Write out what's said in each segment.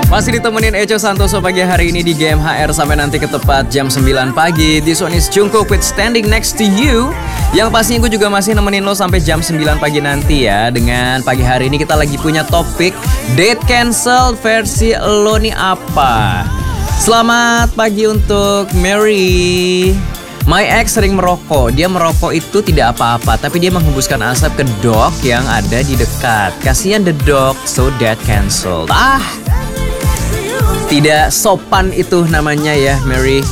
Masih ditemenin Echo Santoso pagi hari ini di GMHR sampai nanti ke tepat jam 9 pagi. This one is Jungkook with Standing Next to You. Yang pastinya gue juga masih nemenin lo sampai jam 9 pagi nanti ya. Dengan pagi hari ini kita lagi punya topik date cancel versi lo nih apa. Selamat pagi untuk Mary. My ex sering merokok. Dia merokok itu tidak apa-apa, tapi dia menghembuskan asap ke dog yang ada di dekat. Kasihan the dog, so that cancelled. Tidak sopan itu namanya ya, Mary.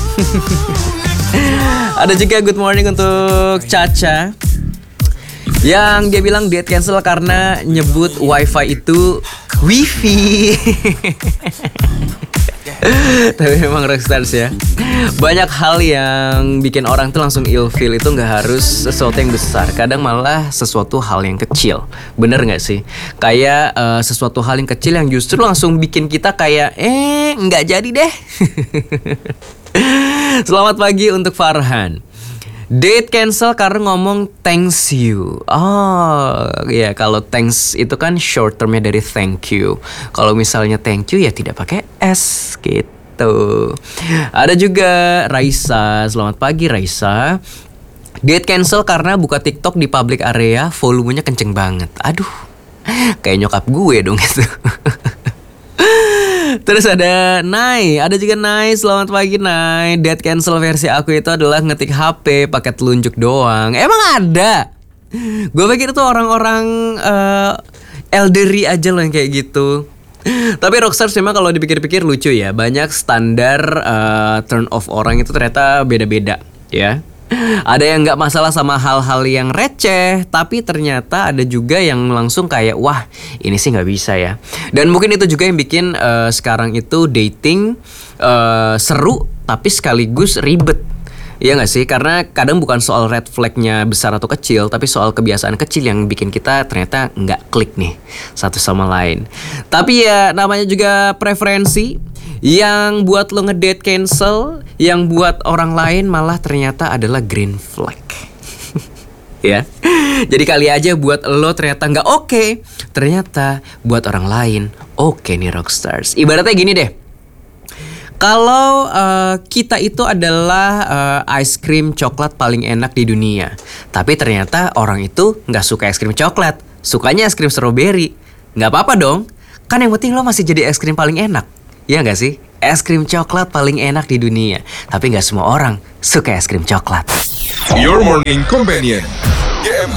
Ada juga good morning untuk Caca, yang dia bilang date cancel karena nyebut wifi itu wifi. Tapi memang rockstars ya. Banyak hal yang bikin orang tuh langsung ilfeel. Itu gak harus sesuatu yang besar. Kadang malah sesuatu hal yang kecil. Bener gak sih? Kayak sesuatu hal yang kecil yang justru langsung bikin kita kayak gak jadi deh. Selamat pagi untuk Farhan. Date cancel karena ngomong thanks you. Oh ya, kalau thanks itu kan short termnya dari thank you. Kalau misalnya thank you ya tidak pakai S gitu. Ada juga Raisa. Selamat pagi Raisa. Date cancel karena buka TikTok di public area, volumenya kenceng banget. Aduh, kayak nyokap gue dong itu. Terus ada Nai, ada juga Nai. Selamat pagi Nai. Date cancel versi aku itu adalah ngetik HP pakai telunjuk doang. Emang ada? Gue pikir itu orang-orang elderly aja loh yang kayak gitu. Tapi Rockstars memang kalau dipikir-pikir lucu ya. Banyak standar turn off orang itu ternyata beda-beda ya. Ada yang gak masalah sama hal-hal yang receh, tapi ternyata ada juga yang langsung kayak wah ini sih gak bisa ya. Dan mungkin itu juga yang bikin sekarang itu dating seru tapi sekaligus ribet. Iya gak sih? Karena kadang bukan soal red flagnya besar atau kecil, tapi soal kebiasaan kecil yang bikin kita ternyata gak klik nih satu sama lain. Tapi ya namanya juga preferensi. Yang buat lo ngedate cancel, yang buat orang lain malah ternyata adalah green flag. Ya. Jadi kali aja buat lo ternyata nggak oke, ternyata buat orang lain oke nih Rockstars. Ibaratnya gini deh. Kalau kita itu adalah ice cream coklat paling enak di dunia, tapi ternyata orang itu nggak suka es krim coklat, sukanya es krim strawberry. Nggak apa-apa dong, kan yang penting lo masih jadi es krim paling enak. Ya gak sih? Es krim coklat paling enak di dunia. Tapi gak semua orang suka es krim coklat. Your Morning Companion, GMH.